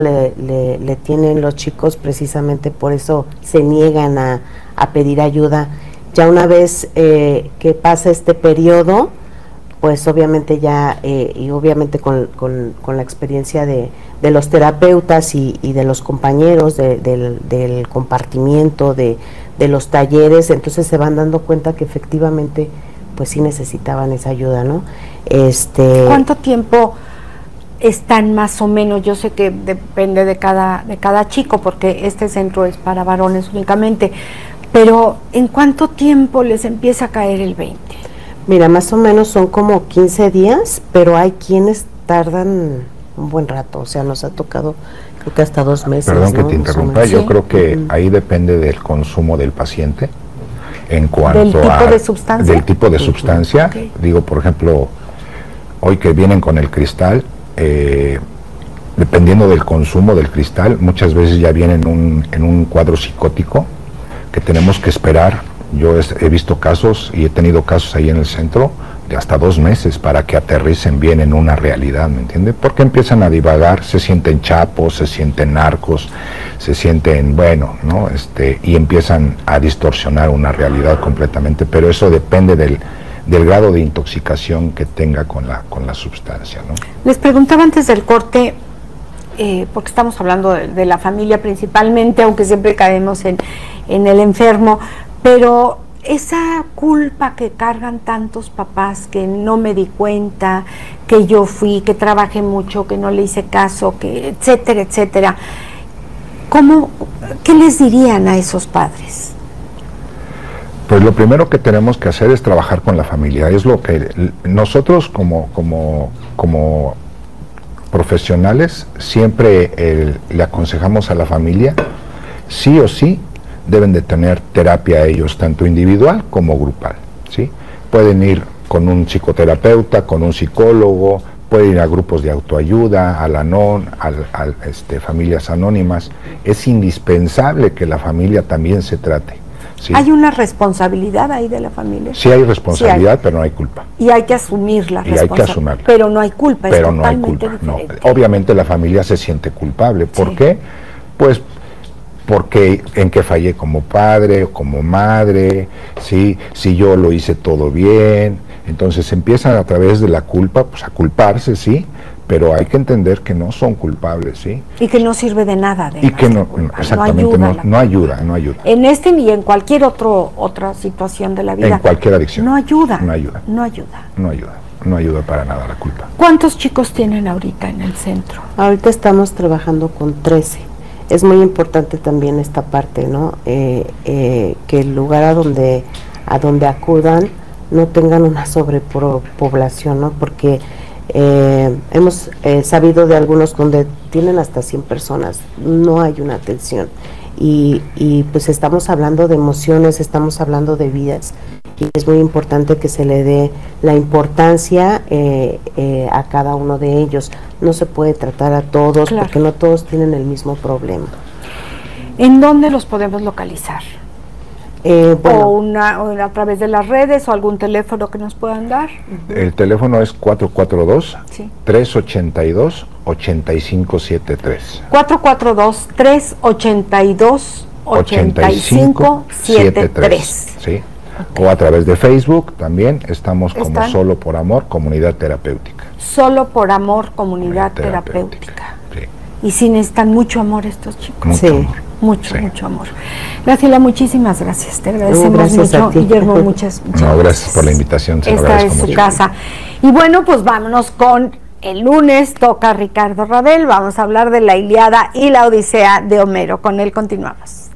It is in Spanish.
le tienen los chicos, precisamente por eso se niegan a pedir ayuda. Ya una vez que pasa este periodo, pues obviamente ya, y obviamente con la experiencia de los terapeutas y de los compañeros del compartimiento, de los talleres, entonces se van dando cuenta que efectivamente pues sí necesitaban esa ayuda, ¿no? ¿Cuánto tiempo están más o menos? Yo sé que depende de cada chico, porque este centro es para varones únicamente, pero ¿en cuánto tiempo les empieza a caer el 20? Mira, más o menos son como 15 días, pero hay quienes tardan un buen rato, o sea, nos ha tocado creo que hasta 2 meses. Perdón, ¿no? que te interrumpa, yo creo que ahí depende del consumo del paciente en cuanto ¿Del tipo de sustancia? Del tipo de sustancia. Okay. Digo, por ejemplo, hoy que vienen con el cristal, dependiendo del consumo del cristal, muchas veces ya vienen en un cuadro psicótico que tenemos que esperar. Yo he visto casos y he tenido casos ahí en el centro de hasta 2 meses para que aterricen bien en una realidad, ¿me entiende? Porque empiezan a divagar, se sienten chapos, se sienten narcos, se sienten, bueno, ¿no? Y empiezan a distorsionar una realidad completamente, pero eso depende del grado de intoxicación que tenga con la sustancia, ¿no? Les preguntaba antes del corte, porque estamos hablando de la familia principalmente, aunque siempre caemos en el enfermo, pero esa culpa que cargan tantos papás, que no me di cuenta, que yo fui, que trabajé mucho, que no le hice caso, que etcétera, etcétera, ¿qué les dirían a esos padres? Pues lo primero que tenemos que hacer es trabajar con la familia. Es lo que nosotros como profesionales siempre le aconsejamos a la familia, sí o sí deben de tener terapia ellos, tanto individual como grupal, ¿sí? Pueden ir con un psicoterapeuta, con un psicólogo, pueden ir a grupos de autoayuda, al ANON, familias anónimas. Es indispensable que la familia también se trate. ¿Sí? ¿Hay una responsabilidad ahí de la familia? Sí hay responsabilidad, sí hay, pero no hay culpa. Y hay que asumir la responsabilidad. Hay que asumirla. Pero no hay culpa, pero es totalmente no hay culpa, diferente. No. Obviamente la familia se siente culpable. ¿Por sí. qué? Pues porque en que fallé como padre o como madre, ¿sí? Si yo lo hice todo bien. Entonces empiezan a través de la culpa, pues a culparse, sí, pero hay que entender que no son culpables, ¿sí? Y que no sirve de nada. Y que no, exactamente, no ayuda. En este y en cualquier otra situación de la vida. En cualquier adicción. No ayuda. No ayuda. No ayuda. No ayuda. No ayuda para nada la culpa. ¿Cuántos chicos tienen ahorita en el centro? Ahorita estamos trabajando con 13. Es muy importante también esta parte, ¿no? Que el lugar a donde acudan no tengan una sobrepoblación, ¿no? Porque hemos sabido de algunos donde tienen hasta 100 personas, no hay una atención. Y pues estamos hablando de emociones, estamos hablando de vidas, y es muy importante que se le dé la importancia a cada uno de ellos. No se puede tratar a todos, claro, porque no todos tienen el mismo problema. ¿En dónde los podemos localizar? Bueno, o a través de las redes o algún teléfono que nos puedan dar. El teléfono es 442-382-8573. 442-382-8573. Sí. Okay. O a través de Facebook también estamos como Solo por Amor, Comunidad Terapéutica. Solo por Amor, Comunidad Terapéutica. Sí. Y sí necesitan mucho amor estos chicos. Mucho amor. Mucho amor. Graciela, muchísimas gracias. Te agradecemos mucho. Guillermo, muchas gracias. Gracias por la invitación. Esta es su casa. Y bueno, pues vámonos con el lunes. Toca Ricardo Ravel. Vamos a hablar de la Ilíada y la Odisea de Homero. Con él continuamos.